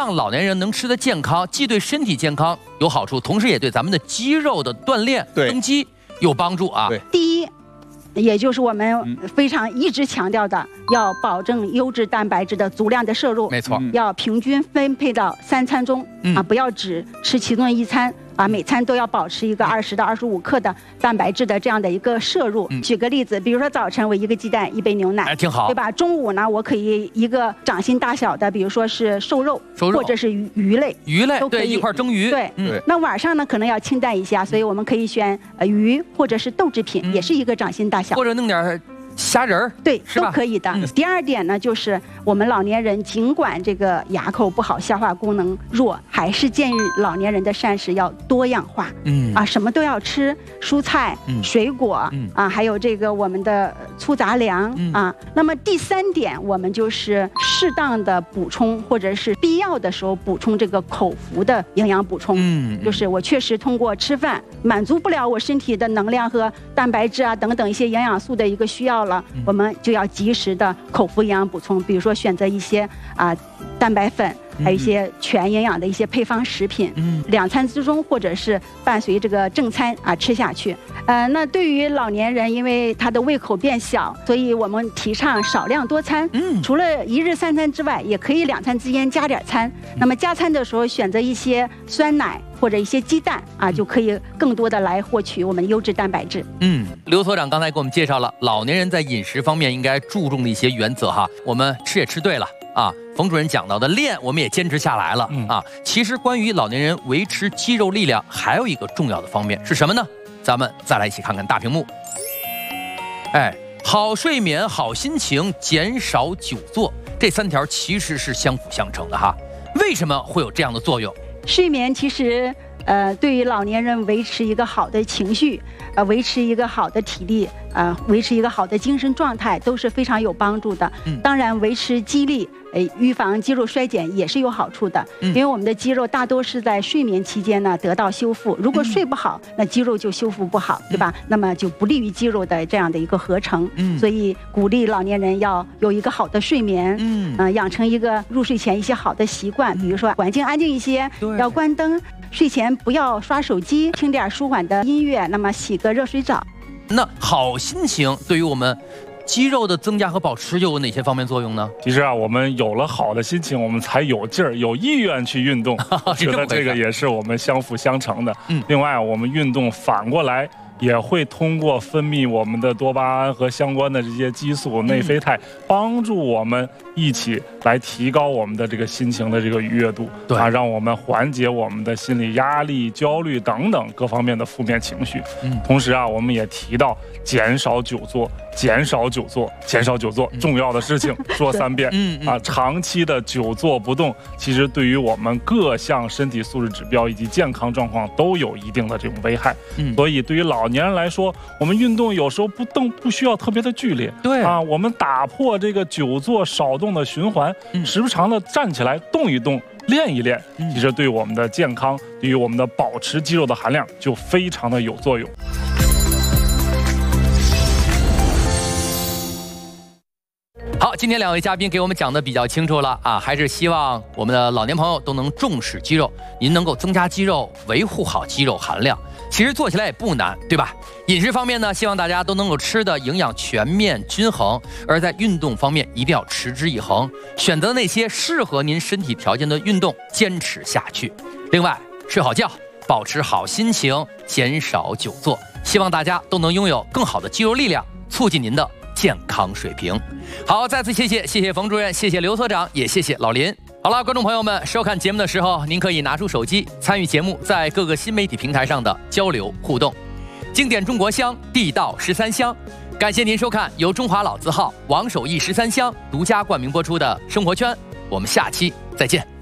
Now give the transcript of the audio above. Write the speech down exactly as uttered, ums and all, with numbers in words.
让老年人能吃得健康，既对身体健康有好处，同时也对咱们的肌肉的锻炼、增肌有帮助啊。 对， 第一，也就是我们非常一直强调的，要保证优质蛋白质的足量的摄入。 没错， 要平均分配到三餐中、嗯、啊，不要只吃其中的一餐。啊，每餐都要保持一个二十到二十五克的蛋白质的这样的一个摄入。嗯、举个例子，比如说早晨我一个鸡蛋，一杯牛奶， 哎，挺好， 对吧？中午呢，我可以一个掌心大小的，比如说是瘦肉， 瘦肉或者是鱼鱼类， 鱼类都可以，对，一块蒸鱼。 对，嗯。那晚上呢，可能要清淡一下，所以我们可以选呃鱼或者是豆制品，嗯、也是一个掌心大小， 或者弄点虾仁儿， 对， 是吧？ 都可以的。 嗯、 第二点呢，就是我们老年人尽管这个牙口不好，消化功能弱，还是建议老年人的膳食要多样化。嗯啊，什么都要吃，蔬菜、嗯、水果、嗯、啊，还有这个我们的粗杂粮、嗯、啊。那么第三点，我们就是适当的补充，或者是必要的时候补充这个口服的营养补充。嗯，就是我确实通过吃饭满足不了我身体的能量和蛋白质啊等等一些营养素的一个需要了，我们就要及时的口服营养补充，比如说选择一些啊蛋白粉，还有一些全营养的一些配方食品，嗯，两餐之中或者是伴随这个正餐啊吃下去。呃，那对于老年人，因为他的胃口变小，所以我们提倡少量多餐。嗯，除了一日三餐之外，也可以两餐之间加点餐。那么加餐的时候，选择一些酸奶或者一些鸡蛋啊，就可以更多的来获取我们优质蛋白质。 嗯，刘所长刚才给我们介绍了老年人在饮食方面应该注重的一些原则哈，我们吃也吃对了啊。冯主任讲到的练，我们也坚持下来了、嗯、啊。其实关于老年人维持肌肉力量，还有一个重要的方面是什么呢？咱们再来一起看看大屏幕。哎，好睡眠、好心情、减少久坐，这三条其实是相辅相成的哈。为什么会有这样的作用？ 睡眠其实呃，对于老年人维持一个好的情绪，呃，维持一个好的体力，呃，维持一个好的精神状态，都是非常有帮助的。嗯，当然，维持肌力，呃，预防肌肉衰减也是有好处的。嗯，因为我们的肌肉大多是在睡眠期间呢得到修复，如果睡不好，嗯、那肌肉就修复不好，对吧？嗯、那么就不利于肌肉的这样的一个合成。嗯，所以鼓励老年人要有一个好的睡眠。嗯，呃，养成一个入睡前一些好的习惯，比如说环境安静一些，要关灯。睡前不要刷手机，听点舒缓的音乐，那么洗个热水澡。 那好心情对于我们肌肉的增加和保持又有哪些方面作用呢？ 其实啊，我们有了好的心情，我们才有劲儿、有意愿去运动。我觉得这个也是我们相辅相成的。嗯，另外，我们运动反过来也会通过分泌我们的多巴胺和相关的这些激素、内啡肽，帮助我们一起来提高我们的这个心情的这个愉悦度，对啊，让我们缓解我们的心理压力、焦虑等等各方面的负面情绪。嗯，同时啊，我们也提到减少久坐，减少久坐，减少久坐，重要的事情说三遍。嗯啊，长期的久坐不动，其实对于我们各项身体素质指标以及健康状况都有一定的这种危害。嗯，所以对于老年人来说，我们运动有时候不动不需要特别的剧烈，对啊，我们打破这个久坐少动的循环，嗯、时不常的站起来动一动，练一练，嗯、其实对我们的健康，对于我们的保持肌肉的含量就非常的有作用。 好，今天两位嘉宾给我们讲的比较清楚了啊，还是希望我们的老年朋友都能重视肌肉，您能够增加肌肉，维护好肌肉含量。其实做起来也不难，对吧？饮食方面呢，希望大家都能够吃的营养全面均衡，而在运动方面一定要持之以恒，选择那些适合您身体条件的运动，坚持下去。另外，睡好觉，保持好心情，减少久坐，希望大家都能拥有更好的肌肉力量，促进您的健康水平。好，再次谢谢谢谢冯主任，谢谢刘所长，也谢谢老林。好了，观众朋友们，收看节目的时候，您可以拿出手机参与节目在各个新媒体平台上的交流互动。经典中国香，地道十三香。感谢您收看由中华老字号王守义十三香独家冠名播出的《生活圈》，我们下期再见。